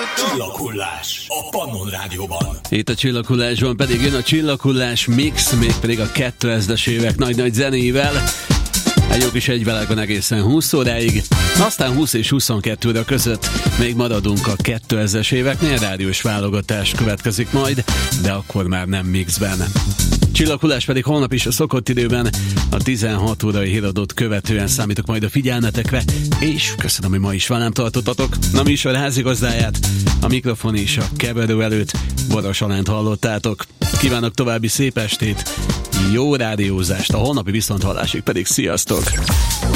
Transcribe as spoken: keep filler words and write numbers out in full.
Csillaghullás a Pannon Rádióban. Itt a Csillaghullásban pedig jön a Csillaghullás mix, mégpedig a kétezres évek nagy-nagy zenével. Egy jó kis egyvilágon egészen húsz óráig, aztán húsz és huszonkettő között még maradunk a kétezres éveknél, rádiós válogatás következik majd, de akkor már nem mixben. Csillaghullás pedig holnap is a szokott időben a tizenhat órai híradót követően számítok majd a figyelmetekre, és köszönöm, hogy ma is velem tartottatok. Na, műsor házigazdáját, a mikrofon és a keverő előtt Boros Alánt hallottátok. Kívánok további szép estét, jó rádiózást, a holnapi viszonthallásig pedig sziasztok!